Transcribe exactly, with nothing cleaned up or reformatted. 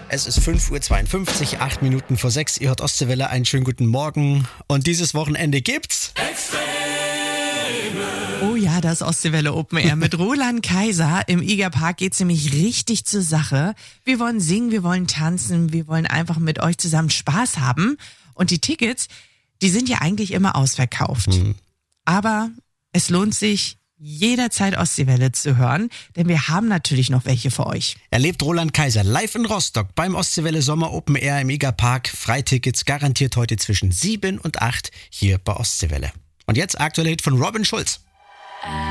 Es ist fünf Uhr zweiundfünfzig, acht Minuten vor sechs. Ihr hört Ostseewelle, einen schönen guten Morgen. Und dieses Wochenende gibt's... Oh ja, das Ostseewelle Open Air mit Roland Kaiser. Im Iger Park geht's nämlich richtig zur Sache. Wir wollen singen, wir wollen tanzen, wir wollen einfach mit euch zusammen Spaß haben. Und die Tickets, die sind ja eigentlich immer ausverkauft. Mhm. Aber es lohnt sich, jederzeit Ostseewelle zu hören, denn wir haben natürlich noch welche für euch. Erlebt Roland Kaiser live in Rostock beim Ostseewelle Sommer Open Air im Iger Park. Freitickets garantiert heute zwischen sieben und acht hier bei Ostseewelle. Und jetzt aktuell Hit von Robin Schulz.